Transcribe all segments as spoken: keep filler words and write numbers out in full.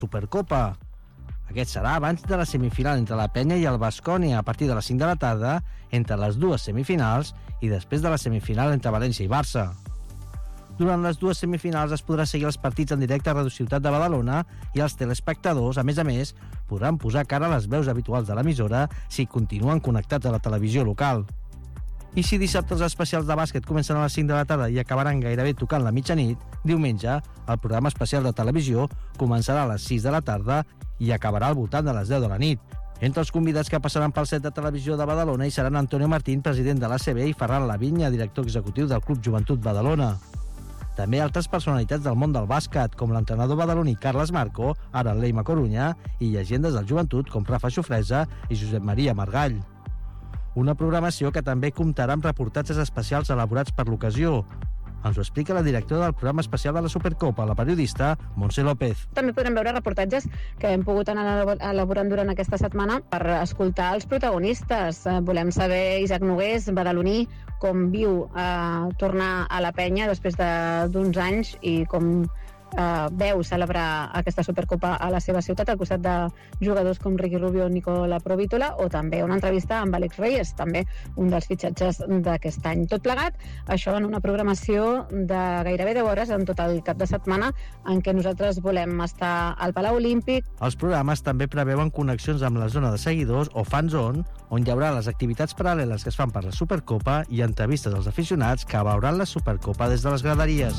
Supercopa. Aquest serà abans de la semifinal entre la Penya i el Baskonia a partir de les cinc de la tarda, entre les dues semifinals i després de la semifinal entre València i Barça. Durant les dues semifinals es podrà seguir els partits en directe a Radio Ciutat de Badalona i els telespectadors, a més a més, podran posar cara a les veus habituals de l'emissora si continuen connectats a la televisió local. I si dissabte els especials de bàsquet comencen a les cinc de la tarda i acabaran gairebé tocant la mitjanit, diumenge el programa especial de televisió començarà a les sis de la tarda i acabarà al voltant de les deu de la nit. Entre els convidats que passaran pel set de televisió de Badalona hi seran Antonio Martín, president de l'A C B, i Ferran Lavinya, director executiu del Club Joventut Badalona. També altres personalitats del món del bàsquet, com l'entrenador badaloní Carles Marco, ara al Leima Corunya, i llegendes del joventut com Rafa Xofresa i Josep Maria Margall. Una programació que també comptarà amb reportatges especials elaborats per l'ocasió. Ens ho explica la directora del programa especial de la Supercopa, la periodista Montse López. També podrem veure reportatges que hem pogut anar elaborant durant aquesta setmana per escoltar els protagonistes. Volem saber Isaac Nogués, badaloní, com viu eh, tornar a la Penya després d'uns anys i com eh, veu celebrar aquesta Supercopa a la seva ciutat al costat de jugadors com Ricky Rubio o Nicola Provítola, o també una entrevista amb Àlex Reyes, també un dels fitxatges d'aquest any. Tot plegat, això en una programació de gairebé deu hores en tot el cap de setmana en què nosaltres volem estar al Palau Olímpic. Els programes també preveuen connexions amb la zona de seguidors o fan zone, on hi haurà les activitats paral·leles que es fan per la Supercopa i entrevistes als aficionats que veuran la Supercopa des de les graderies.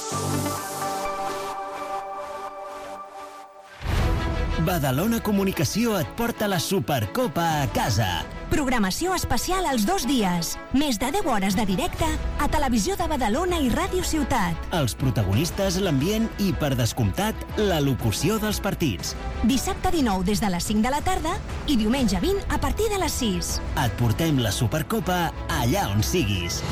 Badalona Comunicació et porta la Supercopa a casa. Programació especial els dos dies. Més de deu hores de directe a Televisió de Badalona i Ràdio Ciutat. Els protagonistes, l'ambient i, per descomptat, la locució dels partits. Dissabte dinou des de les cinc de la tarda i diumenge vint a partir de les sis. Et portem la Supercopa allà on siguis.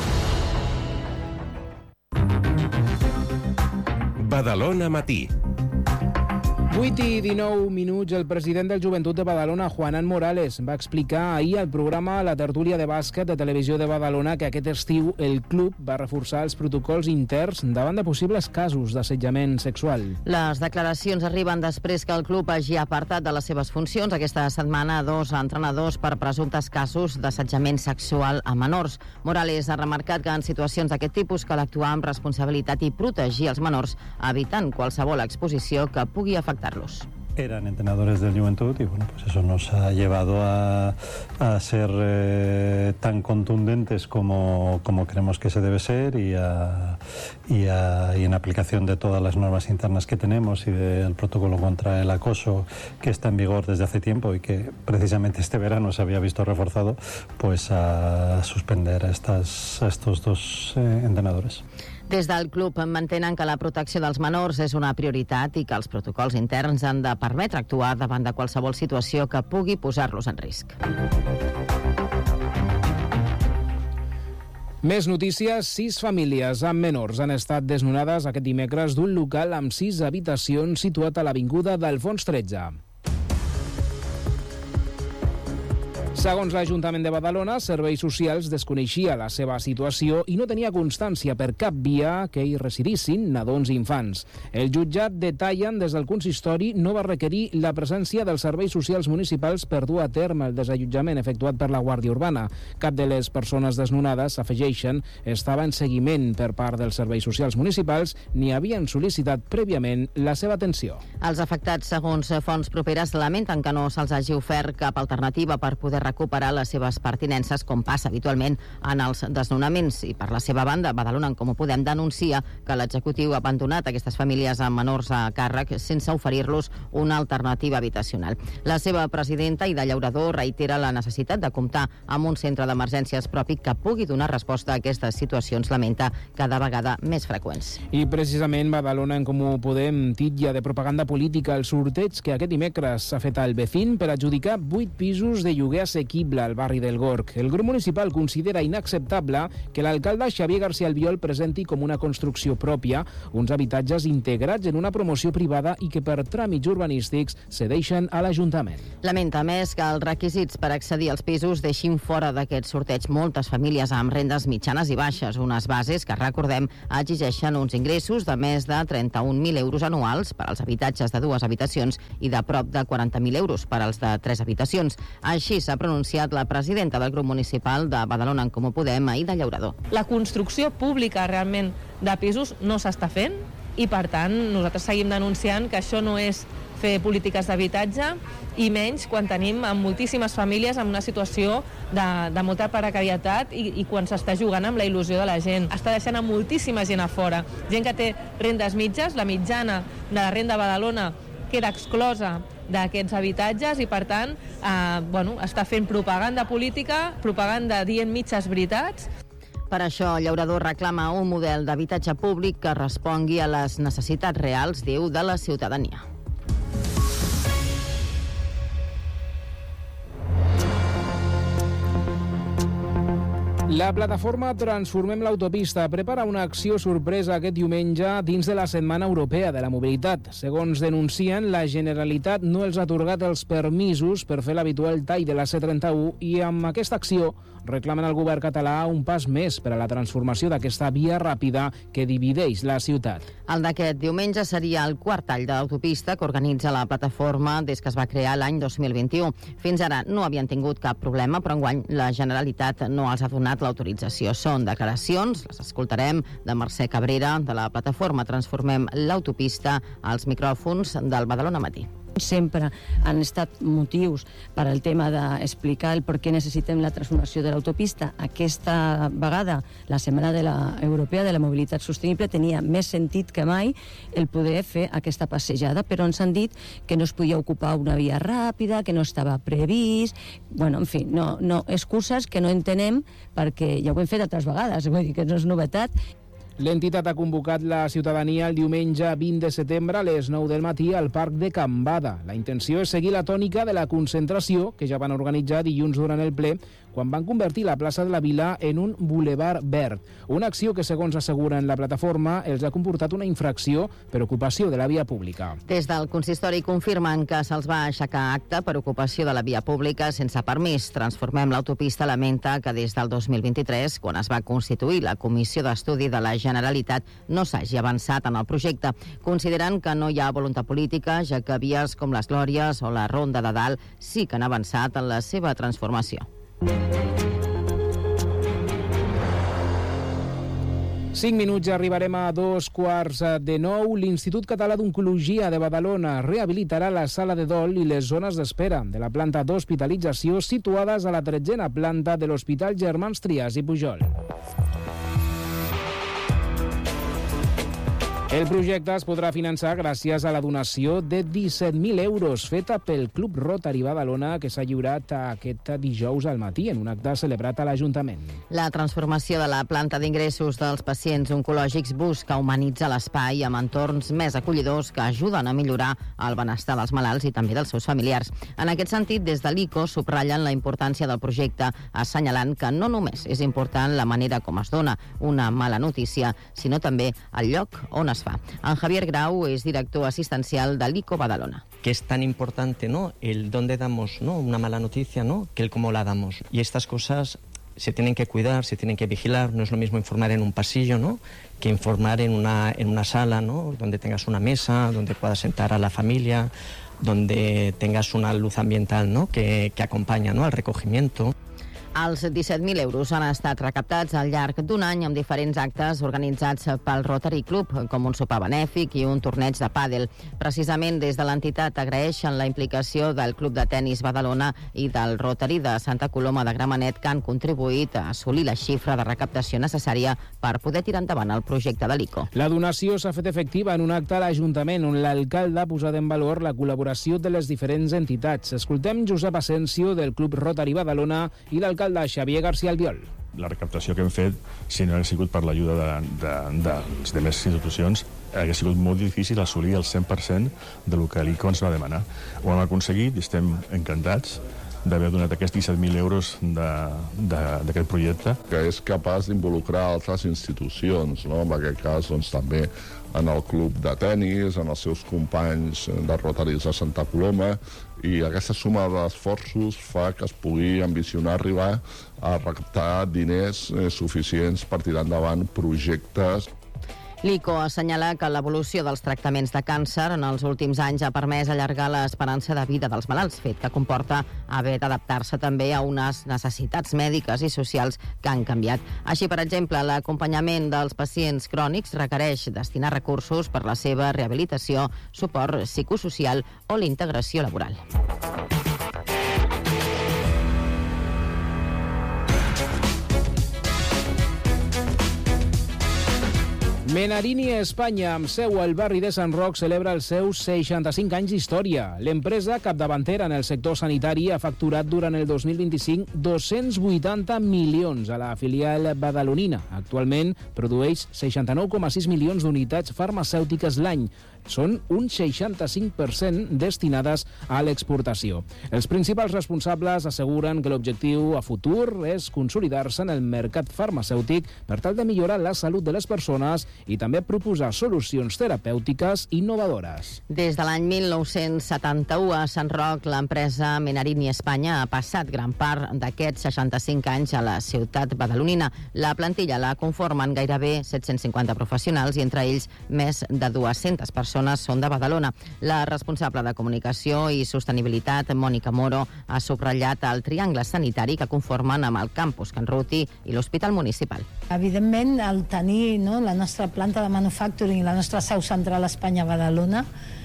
Badalona Matí. vuit i dinou minuts, el president del Joventut de Badalona, Juanan Morales, va explicar ahir al programa La Tertúlia de Bàsquet de Televisió de Badalona que aquest estiu el club va reforçar els protocols interns davant de possibles casos d'assetjament sexual. Les declaracions arriben després que el club hagi apartat de les seves funcions aquesta setmana dos entrenadors per presumptes casos d'assetjament sexual a menors. Morales ha remarcat que en situacions d'aquest tipus cal actuar amb responsabilitat i protegir els menors, evitant qualsevol exposició que pugui afectar los. Eran entrenadores del Juventud y bueno, pues eso nos ha llevado a, a ser eh, tan contundentes como, como creemos que se debe ser y, a, y, a, y en aplicación de todas las normas internas que tenemos y del protocolo contra el acoso que está en vigor desde hace tiempo y que precisamente este verano se había visto reforzado, pues a suspender a, estas, a estos dos eh, entrenadores. Des del club mantenen que la protecció dels menors és una prioritat i que els protocols interns han de permetre actuar davant de qualsevol situació que pugui posar-los en risc. Més notícies. Sis famílies amb menors han estat desnonades aquest dimecres d'un local amb sis habitacions situat a l'avinguda d'Alfons tretze. Segons l'Ajuntament de Badalona, Serveis Socials desconeixia la seva situació i no tenia constància per cap via que hi residissin nadons i infants. El jutjat, detallen des del consistori, no va requerir la presència dels serveis socials municipals per dur a terme el desallotjament efectuat per la Guàrdia Urbana. Cap de les persones desnonades, afegeixen, estava en seguiment per part dels serveis socials municipals ni havien sol·licitat prèviament la seva atenció. Els afectats, segons fonts properes, lamenten que no se'ls hagi ofert cap alternativa per poder recuperar les seves pertinences, com passa habitualment en els desnonaments. I per la seva banda, Badalona en Comú Podem denuncia que l'executiu ha abandonat aquestes famílies amb menors a càrrec sense oferir-los una alternativa habitacional. La seva presidenta, Ida Llaurador, reitera la necessitat de comptar amb un centre d'emergències propi que pugui donar resposta a aquestes situacions, lamenta, cada vegada més freqüents. I precisament Badalona en Comú Podem titlla de propaganda política el sorteig que aquest dimecres s'ha fet al Becín per adjudicar vuit pisos de lloguer assequible al barri del Gorg. El grup municipal considera inacceptable que l'alcalde Xavier García Albiol presenti com una construcció pròpia uns habitatges integrats en una promoció privada i que per tràmits urbanístics cedeixen a l'Ajuntament. Lamenta més que els requisits per accedir als pisos deixin fora d'aquest sorteig moltes famílies amb rendes mitjanes i baixes, unes bases que, recordem, exigeixen uns ingressos de més de trenta-un mil euros anuals per als habitatges de dues habitacions i de prop de quaranta mil euros per als de tres habitacions. Així s'ha pronunciat la presidenta del grup municipal de Badalona en Comú Podem, Aïda Llaurador. La construcció pública realment de pisos no s'està fent i, per tant, nosaltres seguim denunciant que això no és fer polítiques d'habitatge i menys quan tenim amb moltíssimes famílies en una situació de, de molta precarietat i, i quan s'està jugant amb la il·lusió de la gent. Està deixant a moltíssima gent a fora. Gent que té rendes mitges, la mitjana de la renda a Badalona queda exclosa d'aquests habitatges i, per tant, eh, bueno, està fent propaganda política, propaganda dient mitges veritats. Per això, Llaurador reclama un model d'habitatge públic que respongui a les necessitats reals, diu, de la ciutadania. La plataforma Transformem l'Autopista prepara una acció sorpresa aquest diumenge dins de la Setmana Europea de la Mobilitat. Segons denuncien, la Generalitat no els ha atorgat els permisos per fer l'habitual tall de la C trenta-u i amb aquesta acció reclamen al govern català un pas més per a la transformació d'aquesta via ràpida que divideix la ciutat. El d'aquest diumenge seria el quart tall de l'autopista que organitza la plataforma des que es va crear l'any dos mil vint-i-u. Fins ara no havien tingut cap problema, però enguany la Generalitat no els ha donat l'autorització. Són declaracions, les escoltarem, de Mercè Cabrera, de la plataforma Transformem l'Autopista, als micròfons del Badalona Matí. Sempre han estat motius per al tema d'explicar el per què necessitem la transformació de l'autopista. Aquesta vegada, la Setmana de la Europea de la Mobilitat Sostenible tenia més sentit que mai el poder fer aquesta passejada, però ens han dit que no es podia ocupar una via ràpida, que no estava previst. Bueno, en fi, no, no, excuses que no entenem perquè ja ho hem fet altres vegades, vull dir que no és novetat. L'entitat ha convocat la ciutadania el diumenge vint de setembre a les nou del matí al Parc de Can Bada. La intenció és seguir la tònica de la concentració que ja van organitzar dilluns durant el ple, quan van convertir la plaça de la Vila en un bulevard verd. Una acció que, segons asseguren la plataforma, els ha comportat una infracció per ocupació de la via pública. Des del consistori confirmen que se'ls va aixecar acte per ocupació de la via pública sense permís. Transformem l'autopista lamenta que des del dos mil vint-i-tres, quan es va constituir la Comissió d'Estudi de la Generalitat, no s'hagi avançat en el projecte. Consideren que no hi ha voluntat política, ja que vies com les Glòries o la Ronda de Dalt sí que han avançat en la seva transformació. Cinc minuts i arribarem a dos quarts de nou. L'Institut Català d'Oncologia de Badalona rehabilitarà la sala de dol i les zones d'espera de la planta d'hospitalització situades a la tretzena planta de l'Hospital Germans Trias i Pujol. El projecte es podrà finançar gràcies a la donació de disset mil euros feta pel Club Rotary Badalona, que s'ha lliurat aquest dijous al matí en un acte celebrat a l'Ajuntament. La transformació de la planta d'ingressos dels pacients oncològics busca humanitzar l'espai amb entorns més acollidors que ajuden a millorar el benestar dels malalts i també dels seus familiars. En aquest sentit, des de l'I C O subratllen la importància del projecte, assenyalant que no només és important la manera com es dona una mala notícia, sinó també el lloc on es fa. En Javier Grau es director asistencial del I C O Badalona. Que es tan importante, ¿no?, el dónde damos, ¿no?, una mala noticia, ¿no?, que el cómo la damos. Y estas cosas se tienen que cuidar, se tienen que vigilar. No es lo mismo informar en un pasillo, ¿no?, que informar en una, en una sala, ¿no?, donde tengas una mesa, donde puedas sentar a la familia, donde tengas una luz ambiental, ¿no?, que, que acompaña, ¿no?, al recogimiento. Els disset mil euros han estat recaptats al llarg d'un any amb diferents actes organitzats pel Rotary Club, com un sopar benèfic i un torneig de pàdel. Precisament des de l'entitat agraeixen la implicació del Club de Tenis Badalona i del Rotary de Santa Coloma de Gramenet, que han contribuït a assolir la xifra de recaptació necessària per poder tirar endavant el projecte de l'I C O. La donació s'ha fet efectiva en un acte a l'Ajuntament on l'alcalde ha posat en valor la col·laboració de les diferents entitats. Escoltem Josep Asensio del Club Rotary Badalona i l'alcalde de Xavier García Albiol. La recaptació que hem fet, si no hagués sigut per l'ajuda de, de, de les demés institucions, hagués sigut molt difícil assolir el cent per cent del que l'I C O ens va demanar. Ho hem aconseguit i estem encantats d'haver donat aquests disset mil euros d'aquest projecte. Que és capaç d'involucrar altres institucions, no? En aquest cas, doncs, també en el club de tennis, en els seus companys de Rotaris de Santa Coloma, i aquesta suma d'esforços fa que es pugui ambicionar arribar a recaptar diners eh, suficients per tirar endavant projectes. L'I C O assenyala que l'evolució dels tractaments de càncer en els últims anys ha permès allargar l'esperança de vida dels malalts, fet que comporta haver d'adaptar-se també a unes necessitats mèdiques i socials que han canviat. Així, per exemple, l'acompanyament dels pacients crònics requereix destinar recursos per la seva rehabilitació, suport psicosocial o l'integració laboral. Menarini Espanya, amb seu al barri de Sant Roc, celebra els seus seixanta-cinc anys d'història. L'empresa capdavantera en el sector sanitari ha facturat durant el dos mil vint-i-cinc dos-cents vuitanta milions a la filial badalonina. Actualment produeix seixanta-nou coma sis milions d'unitats farmacèutiques l'any. Són un seixanta-cinc per cent destinades a l'exportació. Els principals responsables asseguren que l'objectiu a futur és consolidar-se en el mercat farmacèutic per tal de millorar la salut de les persones i també proposar solucions terapèutiques innovadores. Des de l'any mil nou-cents setanta-u a Sant Roc, l'empresa Menarini Espanya ha passat gran part d'aquests seixanta-cinc anys a la ciutat badalonina. La plantilla la conformen gairebé set-cents cinquanta professionals i entre ells més de dues-centes persones són de Badalona. La responsable de comunicació i sostenibilitat, Mònica Moro, ha subratllat el triangle sanitari que conformen amb el campus Can Ruti i l'Hospital Municipal. Evidentment, el tenir no, la nostra planta de manufacturing i la nostra seu central a Espanya a Badalona,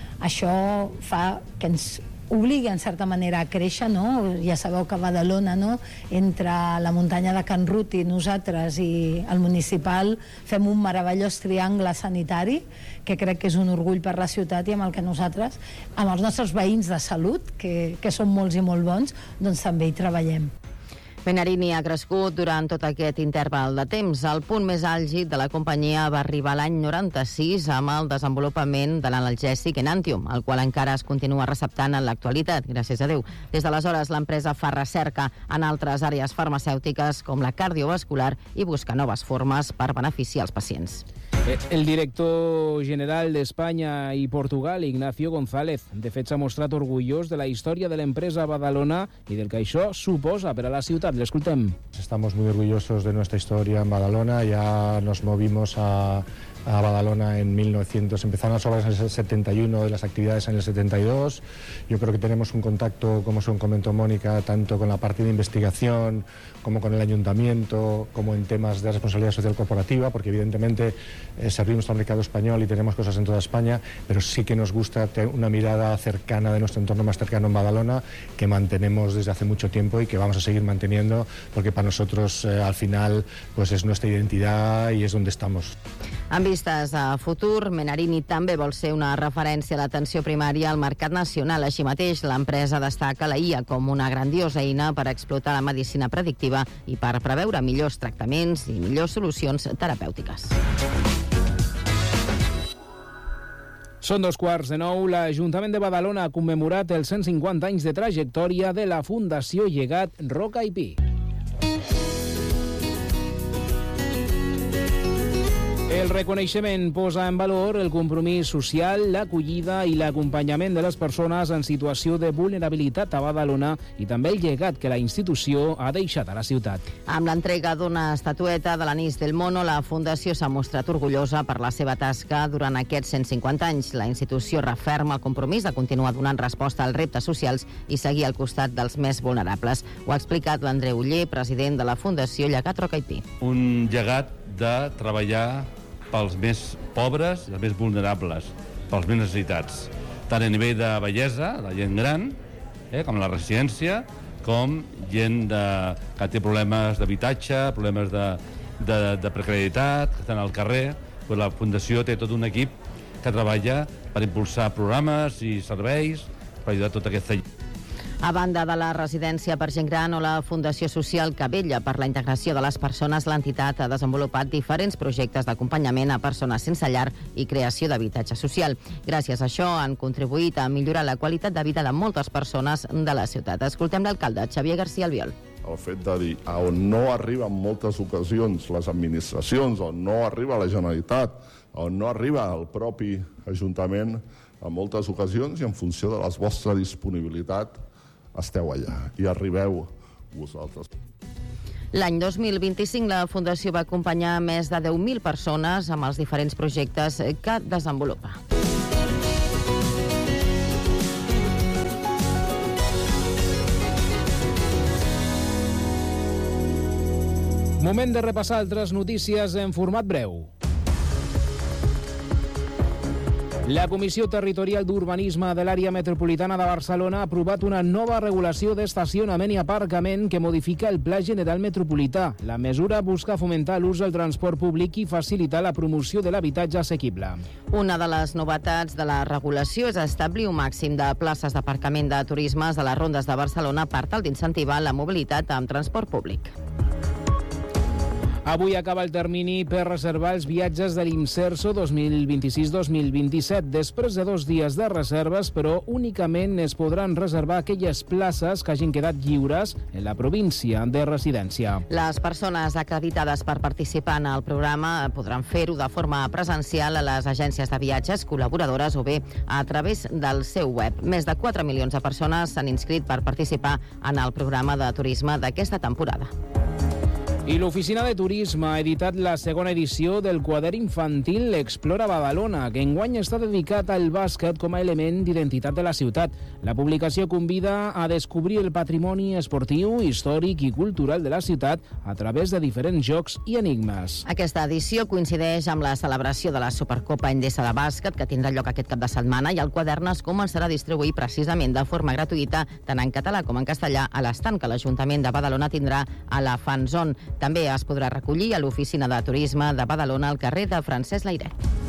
això fa que ens obligui en certa manera a créixer, no? Ja sabeu que a Badalona, no? Entre la muntanya de Can Ruti, nosaltres i el municipal fem un meravellós triangle sanitari que crec que és un orgull per la ciutat i amb el que nosaltres, amb els nostres veïns de salut, que, que són molts i molt bons, doncs també hi treballem. Menarini ha crescut durant tot aquest interval de temps. El punt més àlgid de la companyia va arribar l'any noranta-sis amb el desenvolupament de l'analgèsic Enantium, el qual encara es continua receptant en l'actualitat, gràcies a Déu. Des d'aleshores, l'empresa fa recerca en altres àrees farmacèutiques com la cardiovascular i busca noves formes per beneficiar els pacients. El director general d'Espanya i Portugal, Ignacio González, de fet s'ha mostrat orgullós de la història de l'empresa a Badalona y del que això suposa per a la ciutat. L'escoltem. Estamos muy orgullosos de nuestra historia en Badalona. Ya nos movimos a, a Badalona en mil novecientos. Empezaron las obras en el setenta y uno, de las actividades en el setenta y dos. Yo creo que tenemos un contacto, como se comentó Mónica, tanto con la parte de investigación como con el ayuntamiento, como en temas de responsabilidad social corporativa, porque evidentemente eh, servimos al mercado español y tenemos cosas en toda España, pero sí que nos gusta tener una mirada cercana de nuestro entorno más cercano en Badalona, que mantenemos desde hace mucho tiempo y que vamos a seguir manteniendo, porque para nosotros eh, al final pues es nuestra identidad y es donde estamos. En vistes a futur, Menarini també vol ser una referència a l'atenció primària al mercat nacional. Així mateix, l'empresa destaca la I A com una grandiosa eina per explotar la medicina predictiva i per preveure millors tractaments i millors solucions terapèutiques. Són dos quarts de nou. L'Ajuntament de Badalona ha commemorat els cent cinquanta anys de trajectòria de la Fundació Llegat Roca i Pi. El reconeixement posa en valor el compromís social, l'acollida i l'acompanyament de les persones en situació de vulnerabilitat a Badalona i també el llegat que la institució ha deixat a la ciutat. Amb l'entrega d'una estatueta de l'Anís del Mono, la Fundació s'ha mostrat orgullosa per la seva tasca durant aquests cent cinquanta anys. La institució referma el compromís de continuar donant resposta als reptes socials i seguir al costat dels més vulnerables. Ho ha explicat l'Andreu Uller, president de la Fundació Llegat Roca i Pi. Un llegat de treballar pels més pobres i els més vulnerables, pels més necessitats, tant a nivell de bellesa, la gent gran, eh, com la residència, com gent de, que té problemes d'habitatge, problemes de, de, de precarietat, que estan al carrer. Pues la Fundació té tot un equip que treballa per impulsar programes i serveis per ajudar tota aquesta gent. A banda de la residència per gent gran o la Fundació Social que vetlla per la integració de les persones, l'entitat ha desenvolupat diferents projectes d'acompanyament a persones sense llar i creació d'habitatge social. Gràcies a això han contribuït a millorar la qualitat de vida de moltes persones de la ciutat. Escoltem l'alcalde Xavier García Albiol. El fet de dir a on no arriba en moltes ocasions les administracions, on no arriba la Generalitat, on no arriba el propi Ajuntament, en moltes ocasions i en funció de la vostra disponibilitat esteu allà i arribeu vosaltres. L'any dos mil vint-i-cinc la Fundació va acompanyar més de deu mil persones amb els diferents projectes que desenvolupa. Moment de repassar altres notícies en format breu. La Comissió Territorial d'Urbanisme de l'Àrea Metropolitana de Barcelona ha aprovat una nova regulació d'estacionament i aparcament que modifica el Pla General Metropolità. La mesura busca fomentar l'ús del transport públic i facilitar la promoció de l'habitatge assequible. Una de les novetats de la regulació és establir un màxim de places d'aparcament de turismes de les rondes de Barcelona per tal d'incentivar la mobilitat amb transport públic. Avui acaba el termini per reservar els viatges de l'Imserso dos mil vint-i-sis dos mil vint-i-set. Després de dos dies de reserves, però únicament es podran reservar aquelles places que hagin quedat lliures en la província de residència. Les persones acreditades per participar en el programa podran fer-ho de forma presencial a les agències de viatges col·laboradores o bé a través del seu web. Més de quatre milions de persones s'han inscrit per participar en el programa de turisme d'aquesta temporada. I l'Oficina de Turisme ha editat la segona edició del quadern infantil Explora Badalona, que enguany està dedicat al bàsquet com a element d'identitat de la ciutat. La publicació convida a descobrir el patrimoni esportiu, històric i cultural de la ciutat a través de diferents jocs i enigmes. Aquesta edició coincideix amb la celebració de la Supercopa Endesa de bàsquet, que tindrà lloc aquest cap de setmana, i el quadern es començarà a distribuir precisament de forma gratuïta, tant en català com en castellà, a l'estand que l'Ajuntament de Badalona tindrà a la Fan Zone. També es podrà recollir a l'Oficina de Turisme de Badalona al carrer de Francesc Layret.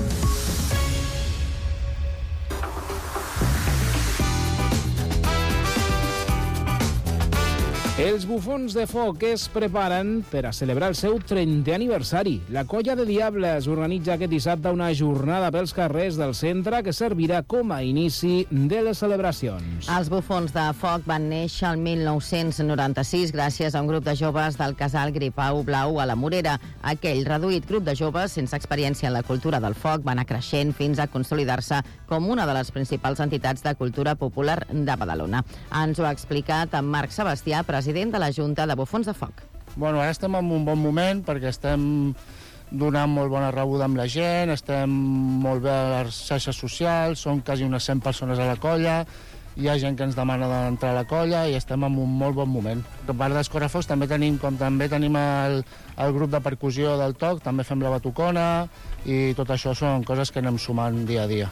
Els bufons de foc es preparen per a celebrar el seu trentè aniversari. La Colla de Diables organitza aquest dissabte una jornada pels carrers del centre que servirà com a inici de les celebracions. Els bufons de foc van néixer el mil nou-cents noranta-sis gràcies a un grup de joves del casal Gripau Blau a la Morera. Aquell reduït grup de joves sense experiència en la cultura del foc va anar creixent fins a consolidar-se com una de les principals entitats de cultura popular de Badalona. Ens ho ha explicat en Marc Sebastià, president de la Junta de Bufons de Foc. Bueno, ara estem en un bon moment perquè estem donant molt bona rebuda amb la gent, estem molt bé a les xarxes socials, són quasi unes cent persones a la colla, hi ha gent que ens demana d'entrar a la colla i estem en un molt bon moment. A part dels correfocs també tenim, com també tenim el, el grup de percussió del toc, també fem la batucona i tot això són coses que anem sumant dia a dia.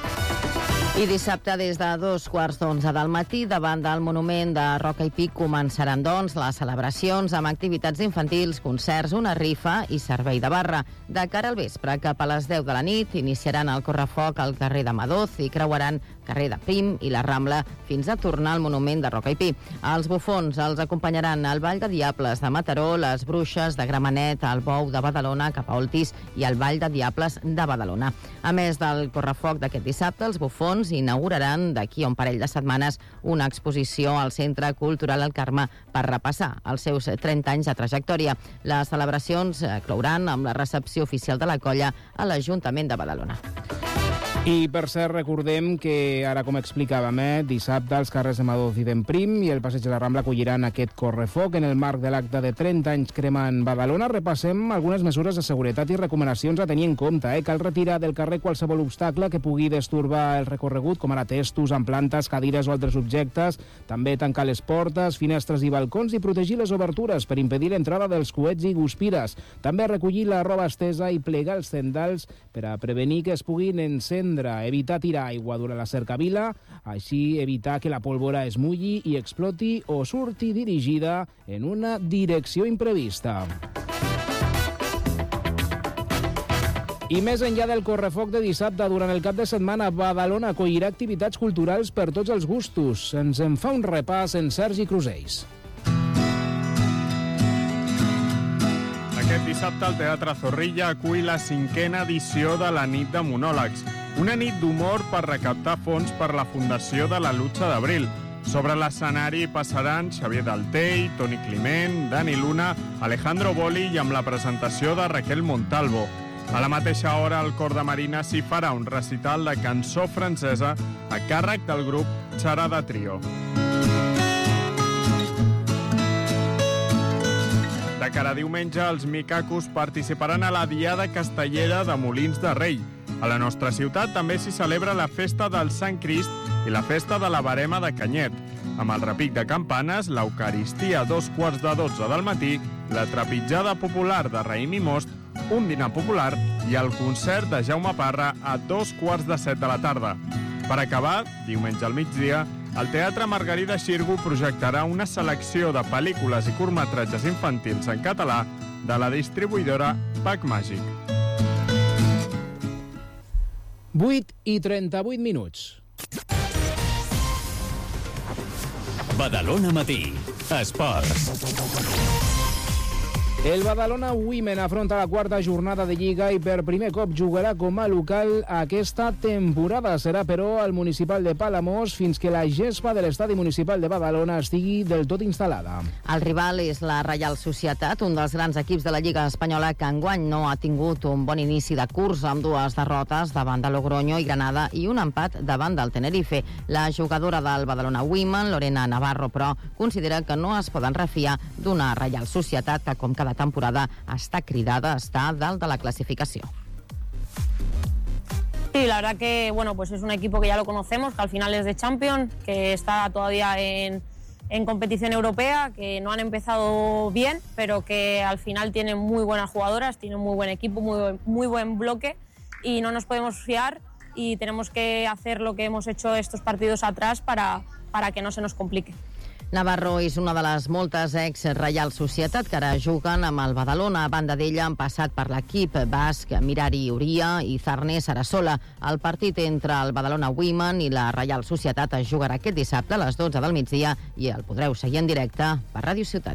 I dissabte, des de dos quarts d'onze del matí, davant del monument de Roca i Pi, començaran, doncs, les celebracions amb activitats infantils, concerts, una rifa i servei de barra. De cara al vespre, cap a les deu de la nit, iniciaran el correfoc al carrer de Madoz i creuaran carrer de Prim i la Rambla fins a tornar al monument de Roca i Pi. Els bufons els acompanyaran al Ball de Diables de Mataró, les Bruixes de Gramenet, el Bou de Badalona cap a Oltis i el Ball de Diables de Badalona. A més del correfoc d'aquest dissabte, els bufons inauguraran d'aquí a un parell de setmanes una exposició al Centre Cultural El Carme per repassar els seus trenta anys de trajectòria. Les celebracions clouran amb la recepció oficial de la colla a l'Ajuntament de Badalona. I, per cert, recordem que, ara com explicàvem, eh, dissabte els carrers de Madoz i d'Emprim i el passeig de la Rambla acolliran aquest correfoc en el marc de l'acte de trenta anys cremant Badalona. Repassem algunes mesures de seguretat i recomanacions a tenir en compte. Eh? Cal retirar del carrer qualsevol obstacle que pugui destorbar el recorregut, com ara testos amb plantes, cadires o altres objectes. També tancar les portes, finestres i balcons i protegir les obertures per impedir l'entrada dels coets i guspires. També recollir la roba estesa i plegar els tendals per a prevenir que es puguin encendre. Evitar tirar aigua durant la cercavila, així evitar que la pólvora es mulli i exploti o surti dirigida en una direcció imprevista. I més enllà del correfoc de dissabte, durant el cap de setmana, Badalona acollirà activitats culturals per tots els gustos. Ens en fa un repàs en Sergi Crusells. Aquest dissabte el Teatre Zorrilla acull la cinquena edició de la Nit de Monòlegs, una nit d'humor per recaptar fons per la Fundació de la Lucha d'Abril. Sobre l'escenari passaran Xavier Daltell, Toni Climent, Dani Luna, Alejandro Boli i amb la presentació de Raquel Montalvo. A la mateixa hora, el Cor de Marina s'hi farà un recital de cançó francesa a càrrec del grup Charada Trio. De cara a diumenge, els micacos participaran a la Diada Castellera de Molins de Rei. A la nostra ciutat també s'hi celebra la Festa del Sant Crist i la Festa de la Verema de Canyet. Amb el repic de campanes, l'Eucaristia a dos quarts de dotze del matí, la trepitjada popular de Raïm i Most, un dinar popular i el concert de Jaume Parra a dos quarts de set de la tarda. Per acabar, diumenge al migdia, el Teatre Margarida Xirgu projectarà una selecció de pel·lícules i curtmetratges infantils en català de la distribuïdora Pac Màgic. vuit i trenta-vuit minuts. Badalona Matí. Esports. El Badalona Women afronta la quarta jornada de Lliga i per primer cop jugarà com a local aquesta temporada. Serà, però, al municipal de Palamós fins que la gespa de l'estadi municipal de Badalona estigui del tot instal·lada. El rival és la Reial Societat, un dels grans equips de la Lliga espanyola que enguany no ha tingut un bon inici de curs amb dues derrotes davant de Logroño i Granada i un empat davant del Tenerife. La jugadora del Badalona Women, Lorena Navarro, però, considera que no es poden refiar d'una Reial Societat que, com cada temporada, està cridada a estar dalt de la clasificació. Sí, la verdad que bueno, pues es un equipo que ya lo conocemos, que al final es de Champions, que está todavía en, en competición europea, que no han empezado bien, pero que al final tienen muy buenas jugadoras, tienen muy buen equipo, muy buen, muy buen bloque y no nos podemos fiar y tenemos que hacer lo que hemos hecho estos partidos atrás para, para que no se nos complique. Navarro és una de les moltes ex-Reial Societat que ara juguen amb el Badalona. A banda d'ella han passat per l'equip basc Mirari Uria i Zarné Sarasola. El partit entre el Badalona Women i la Reial Societat es jugarà aquest dissabte a les dotze del migdia i el podreu seguir en directe per Ràdio Ciutat.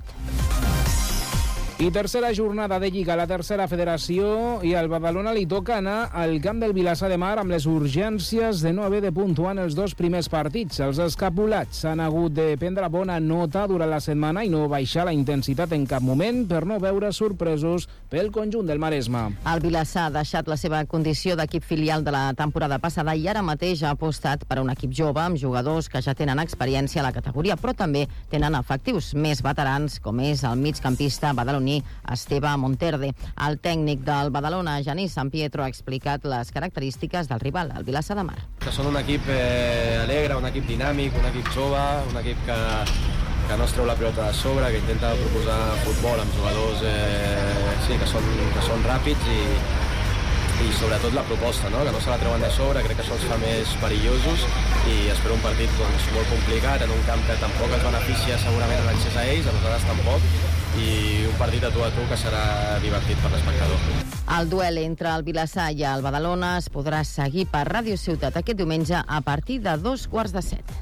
I tercera jornada de Lliga, la tercera federació, i al Badalona li toca anar al camp del Vilassar de Mar amb les urgències de no haver de puntuar en els dos primers partits. Els escapulats han hagut de prendre bona nota durant la setmana i no baixar la intensitat en cap moment per no veure sorpresos pel conjunt del Maresme. El Vilassar ha deixat la seva condició d'equip filial de la temporada passada i ara mateix ha apostat per un equip jove amb jugadors que ja tenen experiència a la categoria, però també tenen efectius més veterans, com és el migcampista badaloní Esteve Monterde. El tècnic del Badalona, Genís San Pietro, ha explicat les característiques del rival, el Vilassar de Mar. Que són un equip eh, alegre, un equip dinàmic, un equip jove, un equip que, que no es treu la pilota de sobre, que intenta proposar futbol amb jugadors eh, sí, que, són, que són ràpids i, i sobretot la proposta, no? Que no se la treuen de sobre, crec que això els fa més perillosos i espero un partit doncs, molt complicat en un camp que tampoc es beneficia segurament a l'accés a ells, a nosaltres tampoc, i un partit a tu a tu que serà divertit per l'espectador. El duel entre el Vilassar i el Badalona es podrà seguir per Ràdio Ciutat aquest diumenge a partir de dos quarts de set.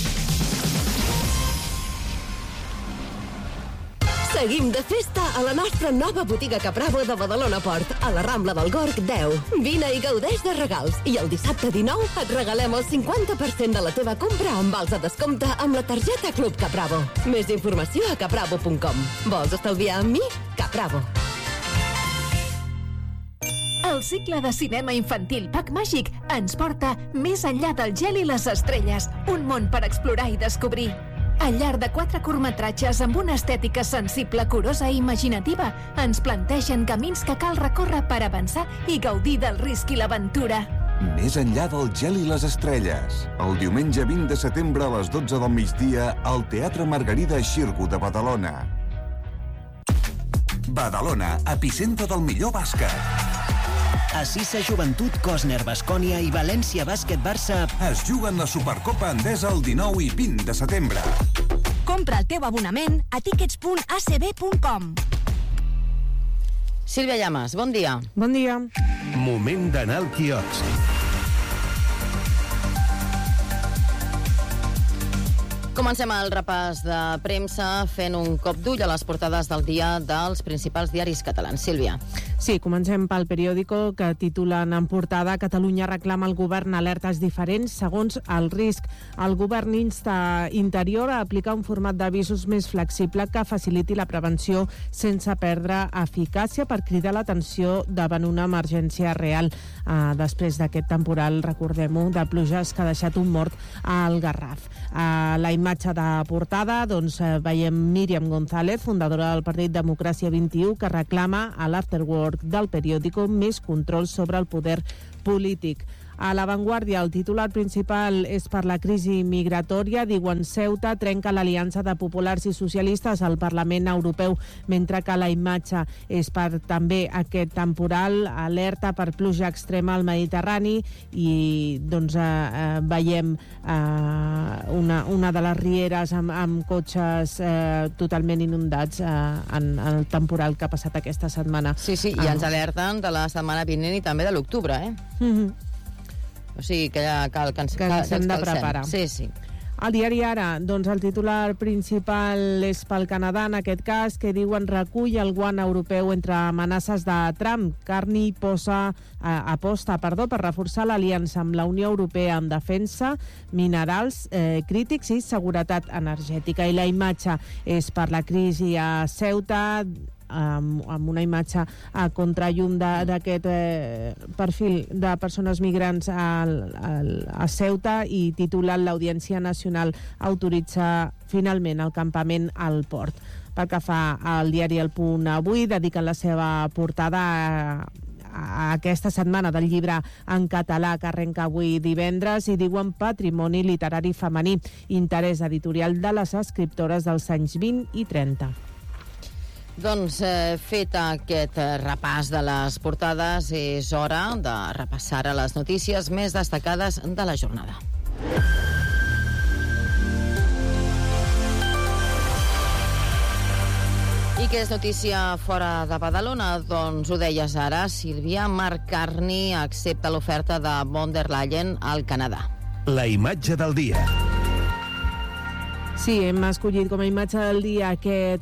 Seguim de festa a la nostra nova botiga Capravo de Badalona Port, a la Rambla del Gorg deu. Vine i gaudeix de regals i el dissabte dinou et regalem el cinquanta per cent de la teva compra amb vals a descompte amb la targeta Club Capravo. Més informació a capravo punt com. Vols estalviar amb mi? Capravo. El cicle de cinema infantil Pac Màgic ens porta més enllà del gel i les estrelles, un món per explorar i descobrir. Al llarg de quatre curtmetratges amb una estètica sensible, curosa i imaginativa, ens plantegen camins que cal recórrer per avançar i gaudir del risc i l'aventura. Més enllà del gel i les estrelles. El diumenge vint de setembre a les dotze del migdia al Teatre Margarida Xirgu de Badalona. Badalona, epicentre del millor bàsquet. Assisa Joventut, Cosner, Baskònia i València Bàsquet Barça es juguen la Supercopa Endesa el dinou i vint de setembre. Compra el teu abonament a tickets punt a c b punt com. Sílvia Llamas, bon dia. Bon dia. Moment d'anar al quiosc. Comencem el repàs de premsa fent un cop d'ull a les portades del dia dels principals diaris catalans. Sílvia. Sí, comencem pel periòdico, que titulen en portada Catalunya reclama al govern alertes diferents segons el risc. El govern insta Interior a aplicar un format d'avisos més flexible que faciliti la prevenció sense perdre eficàcia per cridar l'atenció davant una emergència real. Uh, després d'aquest temporal, recordem-ho, de pluges que ha deixat un mort al Garraf. Uh, la imatge de portada, doncs uh, veiem Míriam González, fundadora del Partit Democràcia vint i u, que reclama a l'Afterwork del periòdico més control sobre el poder polític. A La Vanguardia, el titular principal és per la crisi migratòria. Diuen Ceuta trenca l'aliança de populars i socialistes al Parlament Europeu, mentre que la imatge és per també aquest temporal, alerta per pluja extrema al Mediterrani, i doncs eh, eh, veiem eh, una, una de les rieres amb, amb cotxes eh, totalment inundats eh, en, en el temporal que ha passat aquesta setmana. Sí, sí, i ens alerten de la setmana vinent i també de l'octubre, eh? Mm-hmm. O sigui, que ja cal que ens, que ens hem de preparar. Sí, sí. El diari Ara, doncs el titular principal és pel Canadà, en aquest cas, que diuen recull el guant europeu entre amenaces de Trump. Carney posa, eh, aposta perdó, per reforçar l'aliança amb la Unió Europea en defensa, minerals eh, crítics i seguretat energètica. I la imatge és per la crisi a Ceuta, amb, amb una imatge a contrallum d'aquest eh, perfil de persones migrants a, a, a Ceuta, i titulant l'Audiència Nacional autoritza finalment el campament al port. Pel que fa al diari El Punt avui, dediquen la seva portada a a aquesta setmana del llibre en català que arrenca avui divendres, i diuen patrimoni literari femení, interès editorial de les escriptores dels anys vint i trenta. Doncs eh, fet aquest repàs de les portades, és hora de repassar a les notícies més destacades de la jornada. I què és notícia fora de Badalona? Doncs ho deies ara, Sílvia. Mark Carney accepta l'oferta de von der Leyen al Canadà. La imatge del dia. Sí, hem escollit com a imatge del dia aquest,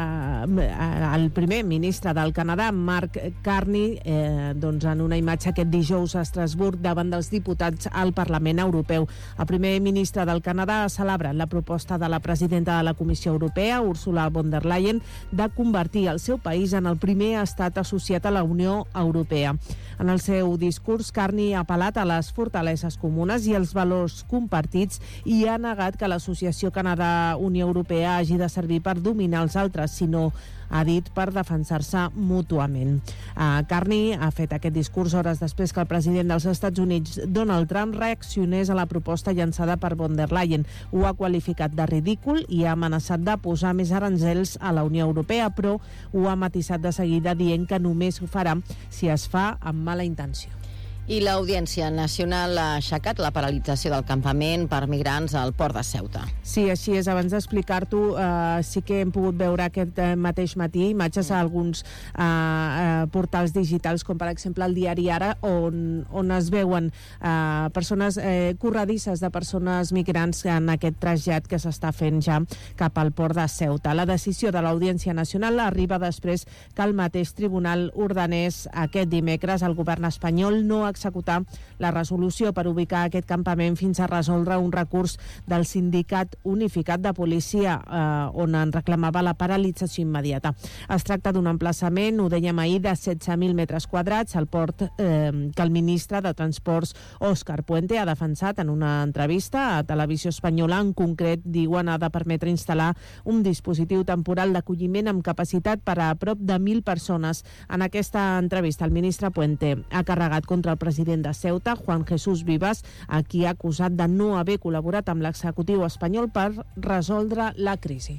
eh, el primer ministre del Canadà, Mark Carney, eh, doncs en una imatge aquest dijous a Estrasburg davant dels diputats al Parlament Europeu. El primer ministre del Canadà celebra la proposta de la presidenta de la Comissió Europea, Ursula von der Leyen, de convertir el seu país en el primer estat associat a la Unió Europea. En el seu discurs, Carney ha apel·lat a les fortaleses comunes i els valors compartits i ha negat que l'associació Canadà Unió Europea hagi de servir per dominar els altres, sinó, ha dit, per defensar-se mútuament. Uh, Carney ha fet aquest discurs hores després que el president dels Estats Units, Donald Trump, reaccionés a la proposta llançada per von der Leyen. Ho ha qualificat de ridícul i ha amenaçat de posar més aranzels a la Unió Europea, però ho ha matisat de seguida dient que només ho farà si es fa amb mala intenció. I l'Audiència Nacional ha aixecat la paralització del campament per migrants al port de Ceuta. Sí, així és. Abans d'explicar-t'ho, eh, sí que hem pogut veure aquest eh, mateix matí imatges a alguns eh, eh, portals digitals, com per exemple el diari Ara, on, on es veuen eh, persones eh, corredisses de persones migrants en aquest trasllat que s'està fent ja cap al port de Ceuta. La decisió de l'Audiència Nacional arriba després que el mateix tribunal ordenés aquest dimecres al govern espanyol no executar la resolució per ubicar aquest campament fins a resoldre un recurs del Sindicat Unificat de Policia eh, on en reclamava la paralització immediata. Es tracta d'un emplaçament, ho dèiem ahir, de setze mil metres quadrats al port eh, que el ministre de Transports, Òscar Puente, ha defensat en una entrevista a Televisió Espanyola. En concret, diuen, ha de permetre instal·lar un dispositiu temporal d'acolliment amb capacitat per a prop de mil persones. En aquesta entrevista, el ministre Puente ha carregat contra el president de Ceuta, Juan Jesús Vivas, a qui ha acusat de no haver col·laborat amb l'executiu espanyol per resoldre la crisi.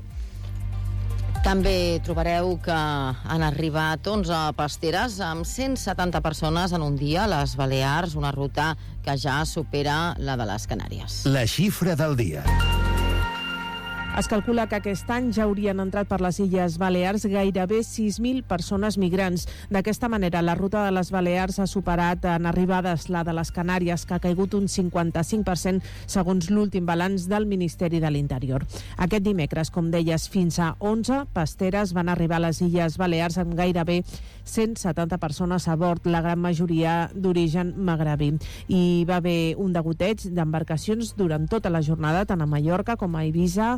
Mm-hmm. També trobareu que han arribat onze pasteres amb cent setanta persones en un dia a les Balears, una ruta que ja supera la de les Canàries. La xifra del dia. Es calcula que aquest any ja haurien entrat per les Illes Balears gairebé sis mil persones migrants. D'aquesta manera, la ruta de les Balears ha superat en arribades la de les Canàries, que ha caigut un cinquanta-cinc per cent segons l'últim balanç del Ministeri de l'Interior. Aquest dimecres, com deies, fins a onze pasteres van arribar a les Illes Balears amb gairebé cent setanta persones a bord, la gran majoria d'origen magrebí. I va haver un degoteig d'embarcacions durant tota la jornada, tant a Mallorca com a Eivissa,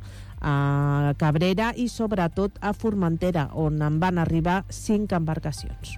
a Cabrera i sobretot a Formentera, on en van arribar cinc embarcacions.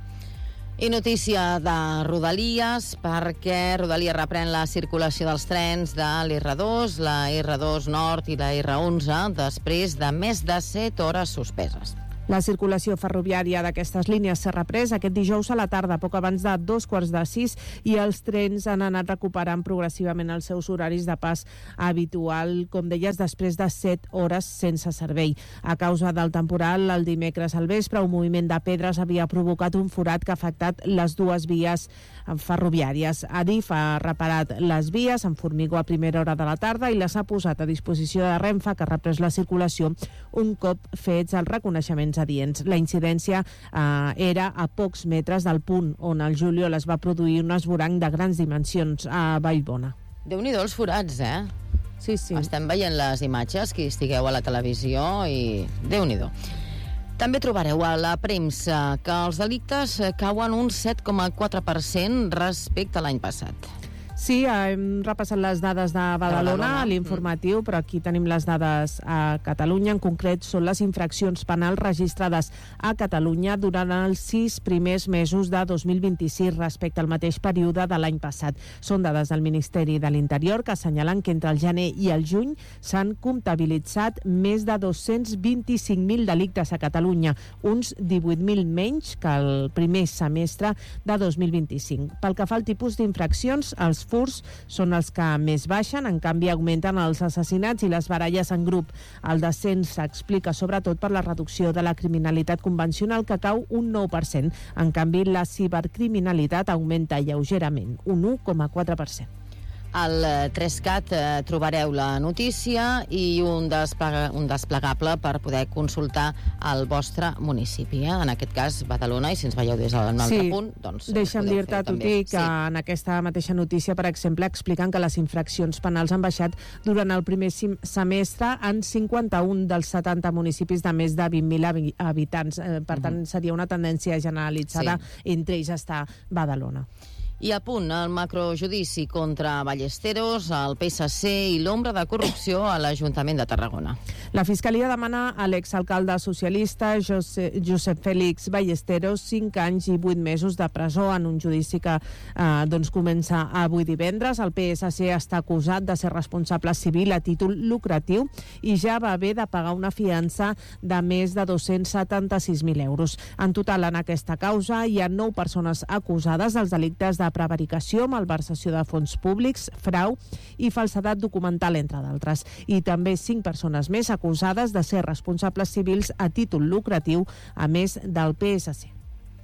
I notícia de Rodalies, perquè Rodalies reprèn la circulació dels trens de l'R dos, la R dos Nord i la R onze després de més de set hores suspeses. La circulació ferroviària d'aquestes línies s'ha reprès aquest dijous a la tarda, poc abans de dos quarts de sis, i els trens han anat recuperant progressivament els seus horaris de pas habitual, com deies, després de set hores sense servei. A causa del temporal, el dimecres al vespre, un moviment de pedres havia provocat un forat que ha afectat les dues vies ferroviàries. Adif ha reparat les vies amb formigó a primera hora de la tarda i les ha posat a disposició de Renfe, que ha reprès la circulació un cop fets els reconeixements adients. La incidència eh, era a pocs metres del punt on el juliol es va produir un esvoranc de grans dimensions a Vallbona. Déu-n'hi-do els forats, eh? Sí, sí. Estem veient les imatges, qui estigueu a la televisió, i Déu-n'hi-do. També trobareu a la premsa que els delictes cauen un set coma quatre per cent respecte a l'any passat. Sí, hem repassat les dades de Badalona, Badalona. a l'informatiu, però aquí tenim les dades a Catalunya. En concret, són les infraccions penals registrades a Catalunya durant els sis primers mesos de dos mil vint-i-sis respecte al mateix període de l'any passat. Són dades del Ministeri de l'Interior que assenyalen que entre el gener i el juny s'han comptabilitzat més de dos-cents vint-i-cinc mil delictes a Catalunya, uns divuit mil menys que el primer semestre de dos mil vint-i-cinc. Pel que fa al tipus d'infraccions, els furts són els que més baixen, en canvi augmenten els assassinats i les baralles en grup. El descens s'explica sobretot per la reducció de la criminalitat convencional, que cau un nou per cent. En canvi, la cibercriminalitat augmenta lleugerament, un u coma quatre per cent. Al Trescat eh, trobareu la notícia i un, desplega, un desplegable per poder consultar el vostre municipi. Eh? En aquest cas, Badalona, i si ens veieu des d'un altre sí, punt, doncs... Deixa'm dir-te, Tuti, que sí. en aquesta mateixa notícia, per exemple, expliquen que les infraccions penals han baixat durant el primer semestre en cinquanta-un dels setanta municipis de més de vint mil habitants. Eh, per tant, mm-hmm. seria una tendència generalitzada. Sí. Entre ells està Badalona. I a punt el macrojudici contra Ballesteros, el P S C i l'ombra de corrupció a l'Ajuntament de Tarragona. La Fiscalia demana a l'exalcalde socialista Josep, Josep Félix Ballesteros cinc anys i vuit mesos de presó en un judici que eh, doncs comença avui divendres. El P S C està acusat de ser responsable civil a títol lucratiu i ja va haver de pagar una fiança de més de dos-cents setanta-sis mil euros. En total, en aquesta causa hi ha nou persones acusades dels delictes de prevaricació, malversació de fons públics, frau i falsedat documental, entre d'altres. I també cinc persones més acusades de ser responsables civils a títol lucratiu, a més del P S C.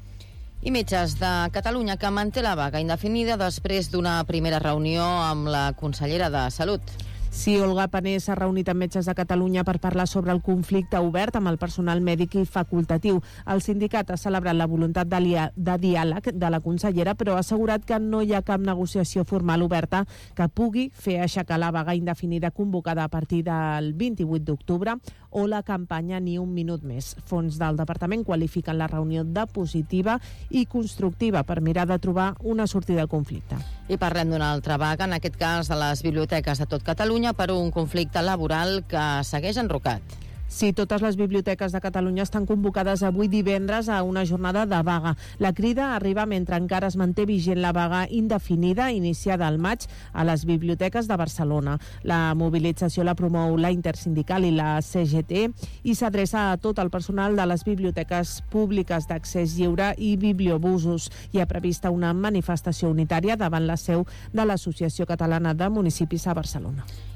I metges de Catalunya que manté la vaga indefinida després d'una primera reunió amb la consellera de Salut. Sí, Olga Pané s'ha reunit amb metges de Catalunya per parlar sobre el conflicte obert amb el personal mèdic i facultatiu. El sindicat ha celebrat la voluntat de, de diàleg de la consellera, però ha assegurat que no hi ha cap negociació formal oberta que pugui fer aixecar la vaga indefinida convocada a partir del vint-i-vuit d'octubre o la campanya Ni un minut més. Fons del departament qualifiquen la reunió de positiva i constructiva per mirar de trobar una sortida al conflicte. I parlem d'una altra vaga, en aquest cas de les biblioteques de tot Catalunya, per un conflicte laboral que segueix enrocat. Sí, totes les biblioteques de Catalunya estan convocades avui divendres a una jornada de vaga. La crida arriba mentre encara es manté vigent la vaga indefinida iniciada al maig a les biblioteques de Barcelona. La mobilització la promou la Intersindical i la C G T i s'adreça a tot el personal de les biblioteques públiques d'accés lliure i bibliobusos. Hi ha prevista una manifestació unitària davant la seu de l'Associació Catalana de Municipis a Barcelona.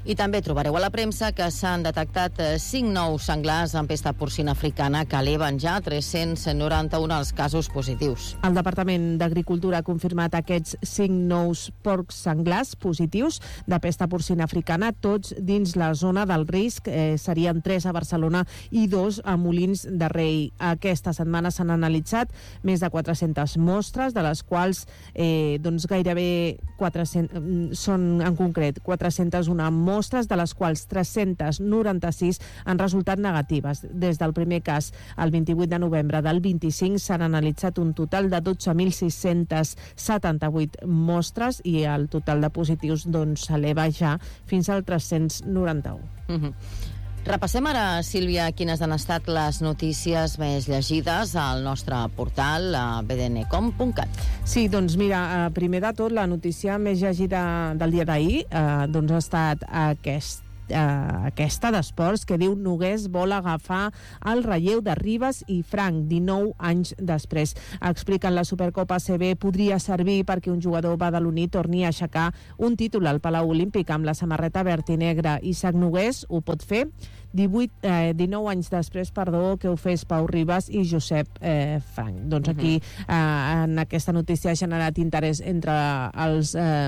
I també trobareu a la premsa que s'han detectat cinc nous senglars amb pesta porcina africana que eleven ja tres-cents noranta-un els casos positius. El Departament d'Agricultura ha confirmat aquests cinc nous porcs senglars positius de pesta porcina africana, tots dins la zona del risc. Eh, serien tres a Barcelona i dos a Molins de Rei. Aquesta setmana s'han analitzat més de quatre-centes mostres, de les quals eh, doncs gairebé quatre-centes, són en concret quatre-centes una mostres, de les quals tres-centes noranta-sis han resultat negatives. Des del primer cas, el vint-i-vuit de novembre del vint-i-cinc, s'han analitzat un total de dotze mil sis-centes setanta-vuit mostres i el total de positius doncs, s'eleva ja fins al tres-cents noranta-u. Mm-hmm. Repassem ara, Sílvia, quines han estat les notícies més llegides al nostre portal a b d n com punt cat. Sí, doncs mira, primer de tot, la notícia més llegida del dia d'ahir eh, doncs ha estat aquest Uh, aquesta d'esports, que diu Nogués vol agafar el relleu de Ribas i Frank dinou anys després. Expliquen la Supercopa A C B podria servir perquè un jugador badaloní torni a aixecar un títol al Palau Olímpic amb la samarreta verd i negra. Isaac Nogués ho pot fer divuit, eh, dinou anys després, perdó, que ho fes Pau Ribas i Josep eh, Frank. Doncs aquí eh, en aquesta notícia ha generat interès entre els eh,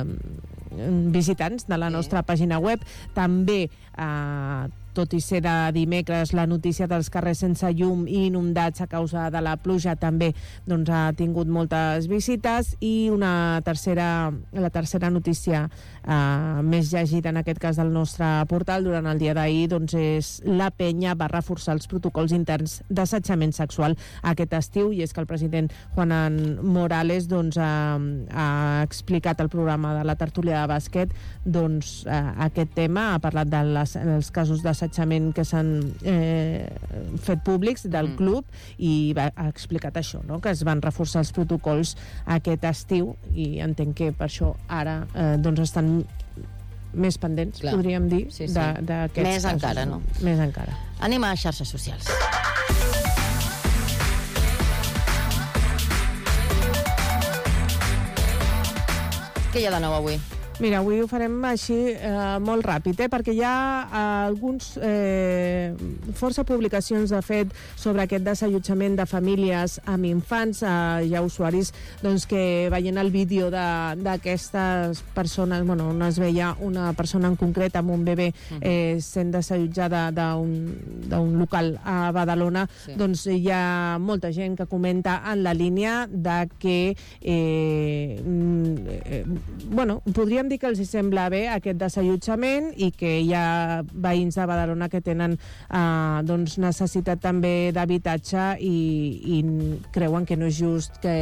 visitants de la nostra pàgina web. També eh, tot i ser de dimecres, la notícia dels carrers sense llum i inundats a causa de la pluja també doncs, ha tingut moltes visites. I una tercera, la tercera notícia eh, més llegida en aquest cas del nostre portal durant el dia d'ahir doncs, és la penya va reforçar els protocols interns d'assetjament sexual aquest estiu, i és que el president Juan Morales doncs, ha, ha explicat al programa de la tertúlia de bàsquet doncs, eh, aquest tema, ha parlat de les, dels casos d'assetjament que s'han eh, fet públics del mm. club, i va, ha explicat això, no? Que es van reforçar els protocols aquest estiu, i entenc que per això ara eh, doncs estan més pendents, clar, podríem dir, sí, sí. d'aquests més casos. Encara, no? Més encara. Anem a xarxes socials. Què hi ha de nou avui? Mira, avui ho farem així eh, molt ràpid, eh, perquè hi ha eh, alguns eh, força publicacions, de fet, sobre aquest desallotjament de famílies amb infants. Eh, hi ha usuaris doncs, que veient el vídeo d'aquestes persones, bueno, on es veia una persona en concret amb un bebè eh, sent desallotjada d'un local a Badalona, sí. Doncs hi ha molta gent que comenta en la línia de que eh, eh, bueno, podríem dir que els sembla bé aquest desallotjament, i que hi ha veïns de Badalona que tenen eh, doncs necessitat també d'habitatge, i, i creuen que no és just que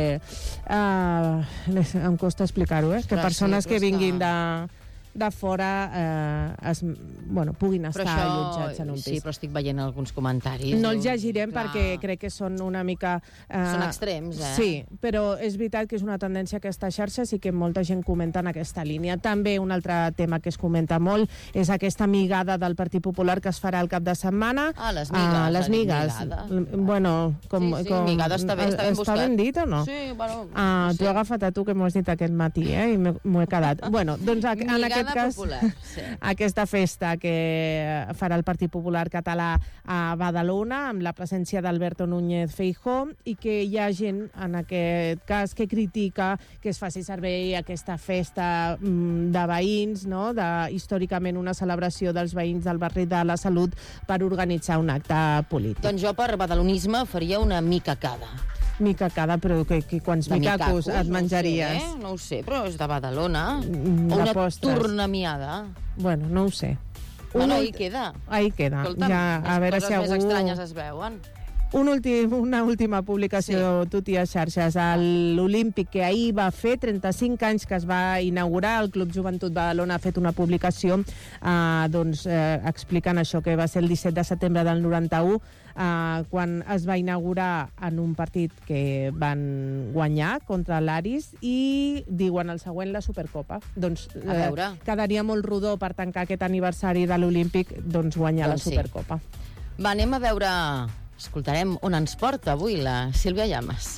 eh, em costa explicar-ho, eh? que persones que vinguin de de fora eh, es, bueno, puguin estar això, allotjats en un pis. Sí, però estic veient alguns comentaris. No els llegirem clar, perquè crec que són una mica... Eh, són extrems, eh? Sí, però és veritat que és una tendència a aquestes xarxes i que molta gent comenta en aquesta línia. També un altre tema que es comenta molt és aquesta migada del Partit Popular que es farà el cap de setmana. Ah, les migues. Ah, les migues. Bueno, com... Sí, sí, com migada està bé, està ben buscat. Està ben dit o no? Sí, bueno... Ah, sí. T'ho he agafat a tu, que m'ho has dit aquest matí, eh? I m'ho he quedat. Bueno, doncs en aquest cas, popular, sí. Aquesta festa que farà el Partit Popular Català a Badalona amb la presència d'Alberto Núñez Feijóo, i que hi ha gent en aquest cas que critica que es faci servir aquesta festa de veïns, no? De, històricament una celebració dels veïns del barri de la Salut, per organitzar un acte polític. Doncs jo per badalonisme faria una micacada. Micacada, però que, que quants de micacos, micacos et menjaries? No ho sé, eh? no ho sé, però és de Badalona. Mm, o una postres. Tornamiada. Bueno, no ho sé. Bueno, ahí queda. Ahí queda. Escolta'm, ja, a veure si algú... més estranyes es veuen. Un últim, una última publicació, sí. Tuti, a xarxes. L'Olímpic, que ahir va fer trenta-cinc anys que es va inaugurar, el Club Joventut Badalona ha fet una publicació eh, doncs, eh, explicant això, que va ser el disset de setembre del noranta-u, eh, quan es va inaugurar en un partit que van guanyar contra l'Aris, i diuen el següent, la Supercopa. Doncs eh, quedaria molt rodó per tancar aquest aniversari de l'Olímpic, doncs guanyar doncs la Supercopa. Sí. Va, anem a veure... Escoltarem on ens porta avui la Sílvia Llamas.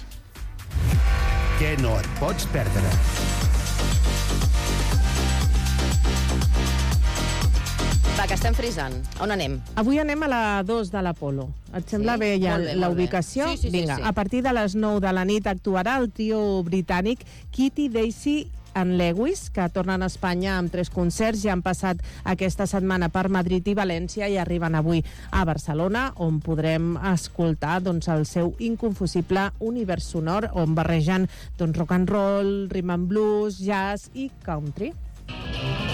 Què no et pots perdre? Va, que estem frisant. On anem? Avui anem a la dos de l'Apolo. Et sembla Sí? bé ja Molt bé, la molt bé. ubicació? Sí, sí, sí, Vinga, sí. a partir de les nou de la nit actuarà el trio britànic Kitty, Daisy and Lewis, que tornen a Espanya amb tres concerts. Ja han passat aquesta setmana per Madrid i València i arriben avui a Barcelona, on podrem escoltar doncs, el seu inconfusible univers sonor, on barregen doncs, rock and roll, rhythm and blues, jazz i country.